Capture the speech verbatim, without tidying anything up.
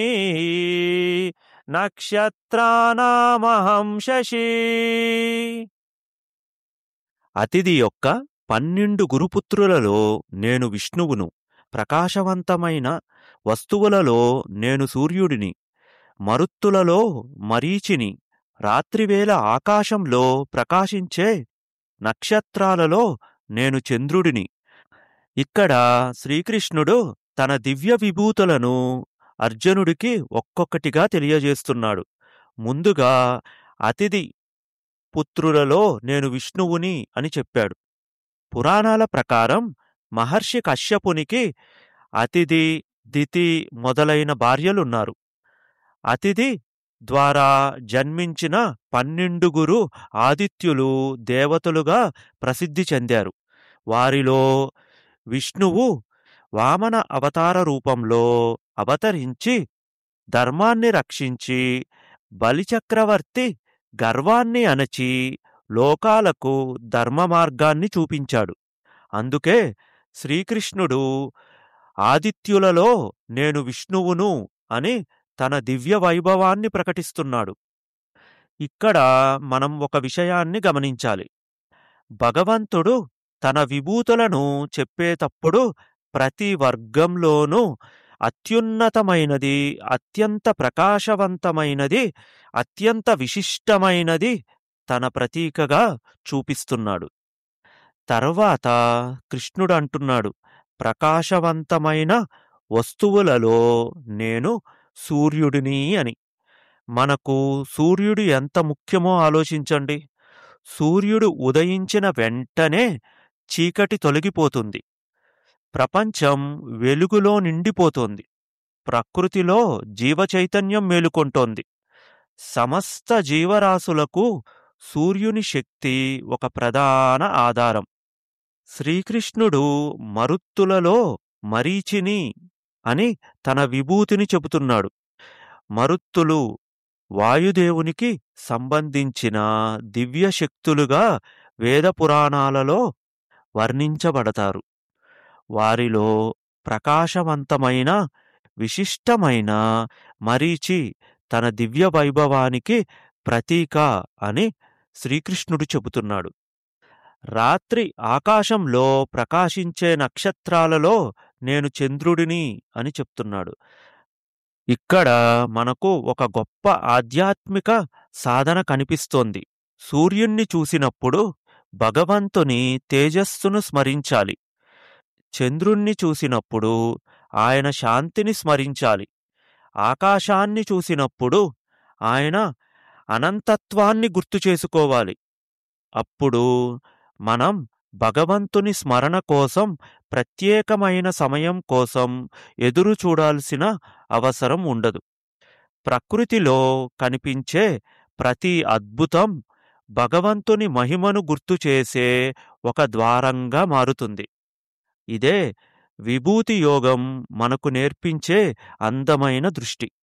నక్షత్రానామహం శశి. అతిథి యొక్క పన్నెండు గురుపుత్రులలో నేను విష్ణువును, ప్రకాశవంతమైన వస్తువులలో నేను సూర్యుడిని, మరుత్తులలో మరీచిని, రాత్రివేళ ఆకాశంలో ప్రకాశించే నక్షత్రాలలో నేను చంద్రుడిని. ఇక్కడ శ్రీకృష్ణుడు తన దివ్య విభూతులను అర్జునుడికి ఒక్కొక్కటిగా తెలియజేస్తున్నాడు. ముందుగా అతిథి పుత్రులలో నేను విష్ణువుని అని చెప్పాడు. పురాణాల ప్రకారం మహర్షి కశ్యపునికి అతిథి, దితి మొదలైన భార్యలున్నారు. అతిథి ద్వారా జన్మించిన పన్నెండుగురు ఆదిత్యులు దేవతలుగా ప్రసిద్ధి చెందారు. వారిలో విష్ణువు వామన అవతార రూపంలో అవతరించి ధర్మాన్ని రక్షించి, బలిచక్రవర్తి గర్వాన్ని అణచి లోకాలకు ధర్మ మార్గాన్ని చూపించాడు. అందుకే శ్రీకృష్ణుడు ఆదిత్యులలో నేను విష్ణువును అని తన దివ్య వైభవాన్ని ప్రకటిస్తున్నాడు. ఇక్కడ మనం ఒక విషయాన్ని గమనించాలి. భగవంతుడు తన విభూతులను చెప్పేటప్పుడు ప్రతి వర్గంలోనూ అత్యున్నతమైనది, అత్యంత ప్రకాశవంతమైనది, అత్యంత విశిష్టమైనది తన ప్రతీకగా చూపిస్తున్నాడు. తర్వాత కృష్ణుడు అంటున్నాడు, ప్రకాశవంతమైన వస్తువులలో నేను సూర్యుడిని అని. మనకు సూర్యుడు ఎంత ముఖ్యమో ఆలోచించండి. సూర్యుడు ఉదయించిన వెంటనే చీకటి తొలగిపోతుంది. ప్రపంచం వెలుగులో నిండిపోతోంది. ప్రకృతిలో జీవచైతన్యం మేలుకొంటోంది. సమస్త జీవరాశులకు సూర్యుని శక్తి ఒక ప్రధాన ఆధారం. శ్రీకృష్ణుడు మరుత్తులలో మరీచిని అని తన విభూతిని చెబుతున్నాడు. మరుత్తులు వాయుదేవునికి సంబంధించిన దివ్యశక్తులుగా వేదపురాణాలలో వర్ణించబడతారు. వారిలో ప్రకాశవంతమైన, విశిష్టమైన మరీచి తన దివ్య వైభవానికి ప్రతీక అని శ్రీకృష్ణుడు చెబుతున్నాడు. రాత్రి ఆకాశంలో ప్రకాశించే నక్షత్రాలలో నేను చంద్రుడిని అని చెప్తున్నాడు. ఇక్కడ మనకు ఒక గొప్ప ఆధ్యాత్మిక సాధన కనిపిస్తోంది. సూర్యుణ్ణి చూసినప్పుడు భగవంతుని తేజస్సును స్మరించాలి. చంద్రుణ్ణి చూసినప్పుడు ఆయన శాంతిని స్మరించాలి. ఆకాశాన్ని చూసినప్పుడు ఆయన అనంతత్వాన్ని గుర్తు చేసుకోవాలి. అప్పుడు మనం భగవంతుని స్మరణ కోసం ప్రత్యేకమైన సమయం కోసం ఎదురు చూడాల్సిన అవసరం ఉండదు. ప్రకృతిలో కనిపించే ప్రతి అద్భుతం భగవంతుని మహిమను గుర్తు చేసే ఒక ద్వారంగా మారుతుంది. ఇదే విభూతి యోగం మనకు నేర్పించే అందమైన దృష్టి.